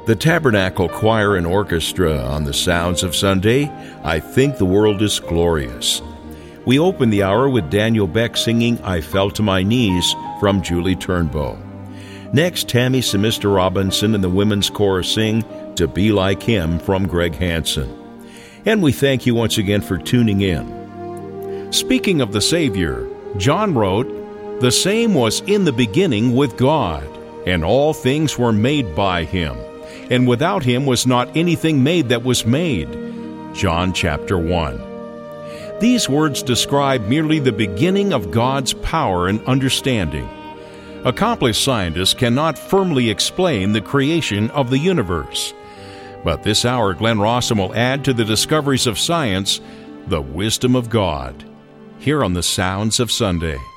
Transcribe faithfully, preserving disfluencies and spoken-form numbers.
The Tabernacle Choir and Orchestra on the Sounds of Sunday, I Think the World is Glorious. We open the hour with Daniel Beck singing I Fell to My Knees from Julie Turnbow. Next, Tammy Semister Robinson and the Women's Chorus sing To Be Like Him from Greg Hansen. And we thank you once again for tuning in. Speaking of the Savior, John wrote, "The same was in the beginning with God, and all things were made by Him. And without Him was not anything made that was made." John chapter one. These words describe merely the beginning of God's power and understanding. Accomplished scientists cannot firmly explain the creation of the universe. But this hour, Glenn Rawson will add to the discoveries of science the wisdom of God. Here on the Sounds of Sunday.